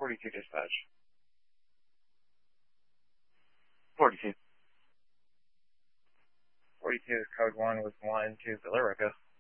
42 dispatch. 42. 42 is code 1 with 1 to Billerica.